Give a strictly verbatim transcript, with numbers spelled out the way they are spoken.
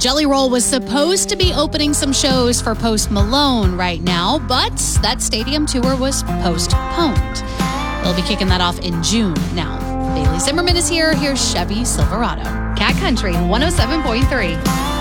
Jelly Roll was supposed to be opening some shows for Post Malone right now, but that stadium tour was postponed. They'll be kicking that off in June now. Bailey Zimmerman is here. Here's Chevy Silverado. Cat Country one oh seven point three.